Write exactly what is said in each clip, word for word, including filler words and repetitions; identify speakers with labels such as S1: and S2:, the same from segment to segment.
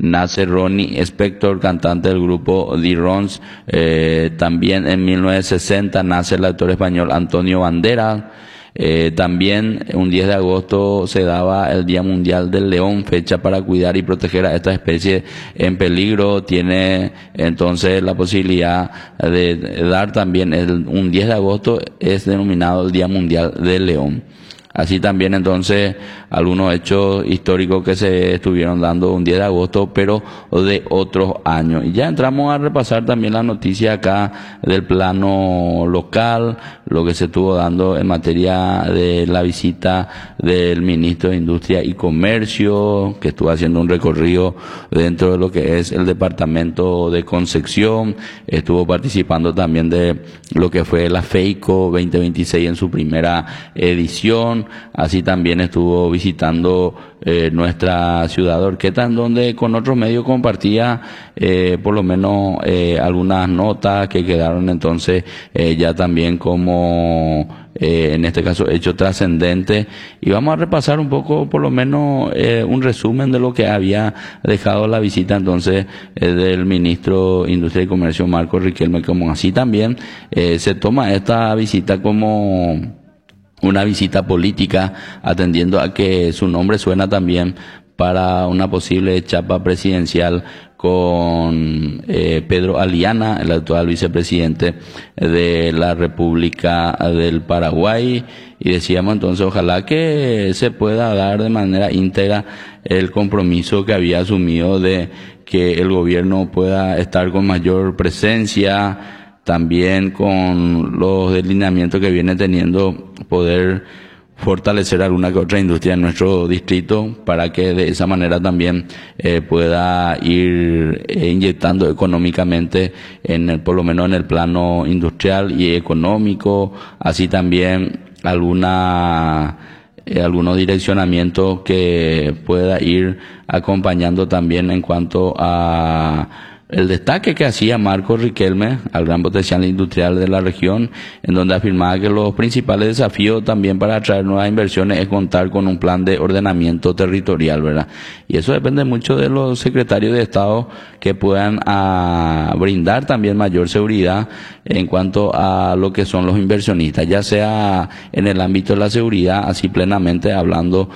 S1: nace Ronnie Spector, cantante del grupo The Rons. Eh, también en mil novecientos sesenta nace el actor español Antonio Banderas. Eh, también un diez de agosto se daba el Día Mundial del León, fecha para cuidar y proteger a esta especie en peligro. Tiene entonces la posibilidad de dar también el, un diez de agosto es denominado el Día Mundial del León. Así también entonces algunos hechos históricos que se estuvieron dando un diez de agosto, pero de otros años. Y ya entramos a repasar también la noticia acá del plano local, lo que se estuvo dando en materia de la visita del ministro de Industria y Comercio, que estuvo haciendo un recorrido dentro de lo que es el departamento de Concepción. Estuvo participando también de lo que fue la FEICO veinte veintiséis en su primera edición. Así también estuvo visitando eh, nuestra ciudad de Horqueta, en donde con otros medios compartía eh, por lo menos eh, algunas notas que quedaron entonces eh, ya también como eh, en este caso hecho trascendente. Y vamos a repasar un poco por lo menos eh, un resumen de lo que había dejado la visita entonces eh, del ministro de Industria y Comercio Marco Riquelme. Como así también eh, se toma esta visita como una visita política, atendiendo a que su nombre suena también para una posible chapa presidencial con eh, Pedro Aliana, el actual vicepresidente de la República del Paraguay. Y decíamos entonces, ojalá que se pueda dar de manera íntegra el compromiso que había asumido de que el gobierno pueda estar con mayor presencia, también con los delineamientos que viene teniendo, poder fortalecer alguna que otra industria en nuestro distrito, para que de esa manera también eh, pueda ir eh, inyectando económicamente, en el, por lo menos en el plano industrial y económico. Así también alguna eh, algunos direccionamientos que pueda ir acompañando también en cuanto a el destaque que hacía Marco Riquelme al gran potencial industrial de la región, en donde afirmaba que los principales desafíos también para atraer nuevas inversiones es contar con un plan de ordenamiento territorial, ¿verdad? Y eso depende mucho de los secretarios de Estado, que puedan a, brindar también mayor seguridad en cuanto a lo que son los inversionistas, ya sea en el ámbito de la seguridad, así plenamente hablando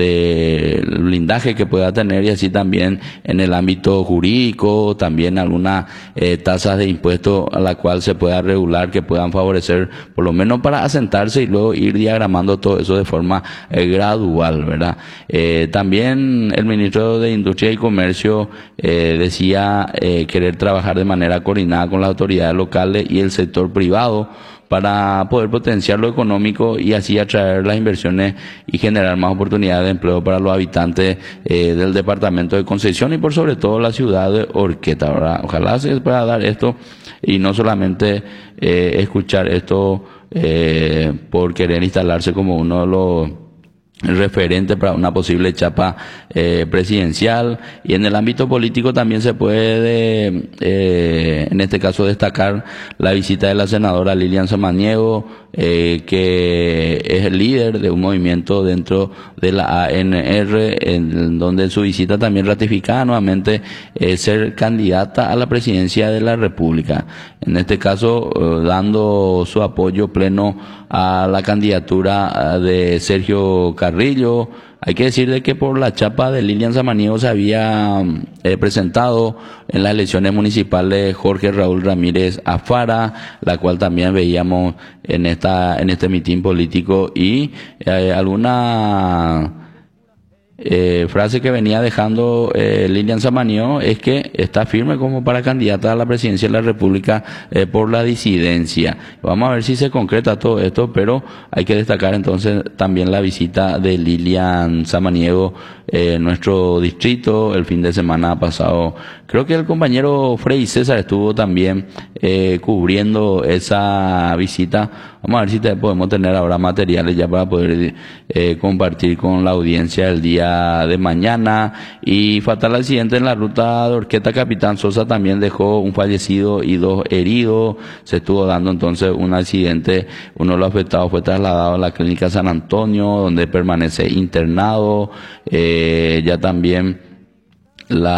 S1: del blindaje que pueda tener, y así también en el ámbito jurídico, también algunas eh, tasas de impuestos a la cual se pueda regular, que puedan favorecer, por lo menos para asentarse y luego ir diagramando todo eso de forma eh, gradual, ¿verdad? Eh, también el ministro de Industria y Comercio eh, decía eh, querer trabajar de manera coordinada con las autoridades locales y el sector privado para poder potenciar lo económico y así atraer las inversiones y generar más oportunidades de empleo para los habitantes eh, del departamento de Concepción y por sobre todo la ciudad de Horqueta, ¿verdad? Ojalá se pueda dar esto y no solamente eh, escuchar esto eh, por querer instalarse como uno de los referente para una posible chapa eh, presidencial. Y en el ámbito político también se puede eh, en este caso destacar la visita de la senadora Lilian Samaniego, eh, que es el líder de un movimiento dentro de la A N R, en donde su visita también ratificaba nuevamente eh, ser candidata a la presidencia de la República, en este caso eh, dando su apoyo pleno a la candidatura de Sergio Carrillo. Hay que decir de que por la chapa de Lilian Samaniego se había eh, presentado en las elecciones municipales Jorge Raúl Ramírez Afara, la cual también veíamos en esta en este mitin político, y eh, alguna Eh, frase que venía dejando eh, Lilian Samaniego es que está firme como para candidata a la presidencia de la República eh, por la disidencia. Vamos a ver si se concreta todo esto, pero hay que destacar entonces también la visita de Lilian Samaniego en eh, nuestro distrito el fin de semana pasado. Creo que el compañero Frei César estuvo también eh, cubriendo esa visita. Vamos a ver si te, podemos tener ahora materiales ya para poder eh, compartir con la audiencia el día de mañana. Y fatal accidente en la ruta de Horqueta Capitán Sosa también dejó un fallecido y dos heridos. Se estuvo dando entonces un accidente, uno de los afectados fue trasladado a la clínica San Antonio, donde permanece internado. Eh, ya también la